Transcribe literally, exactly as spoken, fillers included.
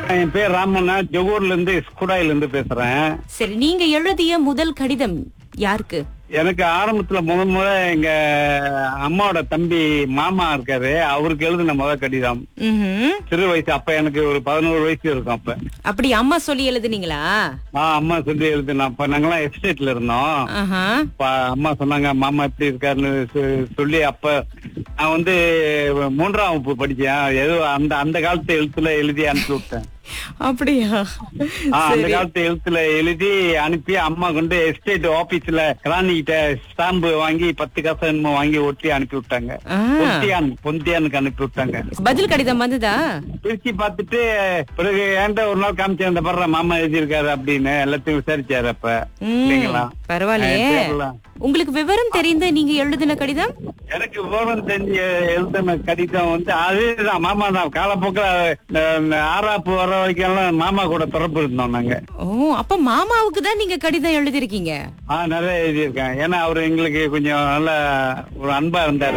என் பேர் ராமண்ணா, ஜொகூர்ல இருந்து ஸ்குடாயில இருந்து பேசுறேன். சரி, நீங்க எழுதிய முதல் கடிதம் யாருக்கு? எனக்கு ஆரம்பத்துல முதல் முறை எங்க அம்மாவோட தம்பி மாமா இருக்காரு, அவருக்கு எழுதின முதல் கடிதம். ம்ஹும். சிறு வயசு, அப்ப எனக்கு ஒரு பதினோரு வயசு இருக்கும் அப்ப. அப்படி அம்மா சொல்லி எழுதுனீங்களா? ஆஹ் அம்மா சொல்லி எழுதினா. அப்ப நாங்கெல்லாம் எஸ்டேட்ல இருந்தோம். ஆஹா. அப்ப அம்மா சொன்னாங்க மாமா எப்படி இருக்காருன்னு சொ- சொல்லி. அப்ப நான் வந்து மூன்றாம் வகுப்பு படிச்சேன். ஏதோ அந்த அந்த காலத்து எழுத்துல எழுதி அனுப்பி விட்டேன். அப்படியா? ஆஹ் அந்த சரி. காலத்து எழுத்துல எழுதி அனுப்பி அம்மா கொண்டு எஸ்டேட் ஆபீஸ்ல கிராணி கிட்ட ஸ்டாம்பு வாங்கி பத்து காசு என்னமோ வாங்கி ஒட்டி அனுப்பி விட்டாங்க. ஆ. பொந்தியான் பொந்தியானுக்கு அனுப்பி விட்டாங்க. பதில் கடிதம் வந்ததா? பிரிச்சு பார்த்துட்டு பிறகு ஏன்டா ஒரு நாள் காமிச்சேன், அந்த படுற மாமா எழுதியிருக்காரு அப்படின்னு எல்லாத்தையும் விசாரிச்சாரு. அப்ப ம், இல்லைங்களா? பரவாயில்லையே. ஆ, தெரியல. உங்களுக்கு விவரம் தெரிந்த நீங்க எழுதின கடிதம்? எனக்கு விவரம் தெரிஞ்ச எழுதின கடிதம் வந்து அதுதான் மாமா தான். காலப்போக்கில் ஆறாப்பு வர வரைக்கும் எல்லாம் மாமா கூட தொடர்பு இருந்தோம் நாங்க. ஓ, அப்ப மாமாவுக்கு தான் நீங்க கடிதம் எழுதிருக்கீங்க. ஆஹ் நிறைய எழுதியிருக்கேன். ஏன்னா அவரு எங்களுக்கு கொஞ்சம் நல்ல ஒரு அன்பா இருந்தாரு.